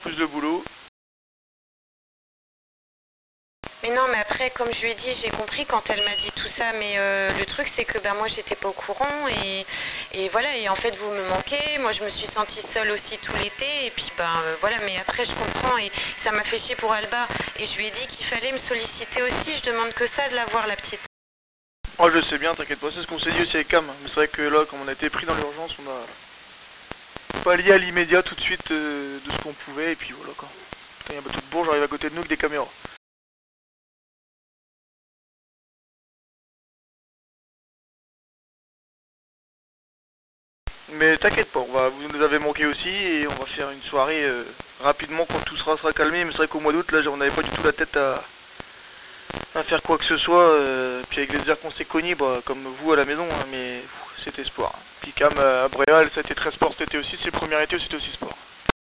plus le boulot. Mais non, mais après, comme je lui ai dit, j'ai compris quand elle m'a dit tout ça, mais le truc c'est que moi j'étais pas au courant et voilà, et en fait vous me manquez, moi je me suis sentie seule aussi tout l'été, et puis voilà, mais après je comprends et ça m'a fait chier pour Alba, et je lui ai dit qu'il fallait me solliciter aussi, je demande que ça de la voir la petite. Oh je sais bien, t'inquiète pas, c'est ce qu'on s'est dit aussi avec Cam, mais c'est vrai que là, comme on a été pris dans l'urgence, on a pallié à l'immédiat tout de suite de ce qu'on pouvait, et puis voilà quoi. Putain, y'a un bateau de Bourges, j'arrive à côté de nous avec des caméras. Mais t'inquiète pas, vous nous avez manqué aussi et on va faire une soirée rapidement quand tout sera calmé. Mais c'est vrai qu'au mois d'août, là, on n'avait pas du tout la tête à faire quoi que ce soit. Puis avec les heures qu'on s'est cognés, comme vous à la maison, hein, mais c'était sport. Puis Cam à Bréal, ça a été très sport cet été aussi. C'est le premier été où c'était aussi sport.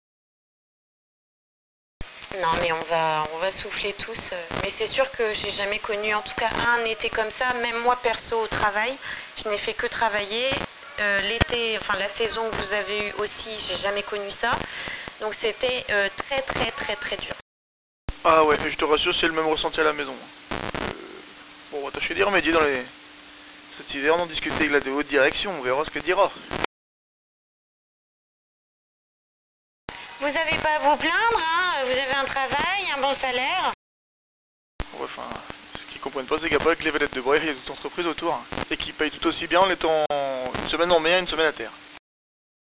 Non, mais on va souffler tous. Mais c'est sûr que j'ai jamais connu, en tout cas, un été comme ça. Même moi, perso, au travail, je n'ai fait que travailler. L'été, enfin la saison que vous avez eue aussi, j'ai jamais connu ça. Donc c'était très très très très dur. Ah ouais, je te rassure, c'est le même ressenti à la maison. Bon, on va tâcher d'y remédier cet hiver, on en discuter avec la de haute direction, on verra ce qu'elle dira. Vous n'avez pas à vous plaindre, hein, vous avez un travail, un bon salaire. Ouais, enfin, ce qu'ils comprennent pas, c'est qu'il n'y a pas que les vedettes de Bréal, il y a d'autres entreprises autour, et qui payent tout aussi bien en étant une semaine en mer et une semaine à terre.